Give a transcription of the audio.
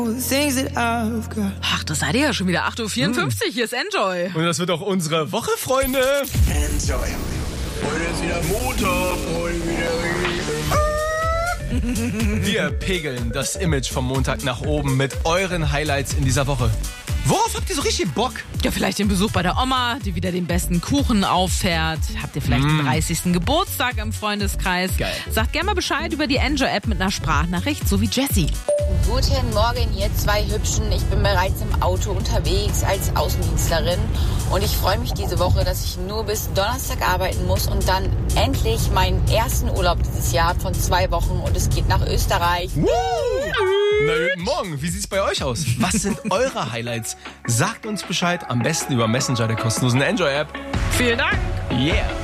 Ach, das seid ihr ja schon wieder. 8.54 Uhr, hier ist Enjoy. Und das wird auch unsere Woche, Freunde. Enjoy. Heute ist wieder Montag, heute wieder. Wir pegeln das Image vom Montag nach oben mit euren Highlights in dieser Woche. Worauf habt ihr so richtig Bock? Ja, vielleicht den Besuch bei der Oma, die wieder den besten Kuchen auffährt. Habt ihr vielleicht den 30. Geburtstag im Freundeskreis? Geil. Sagt gerne mal Bescheid über die Enjoy-App mit einer Sprachnachricht, so wie Jessie. Guten Morgen, ihr zwei Hübschen. Ich bin bereits im Auto unterwegs als Außendienstlerin und ich freue mich diese Woche, dass ich nur bis Donnerstag arbeiten muss und dann endlich meinen ersten Urlaub dieses Jahr von 2 Wochen und es geht nach Österreich. Na, guten Morgen. Wie sieht's bei euch aus? Was sind eure Highlights? Sagt uns Bescheid, am besten über Messenger der kostenlosen Enjoy-App. Vielen Dank. Yeah.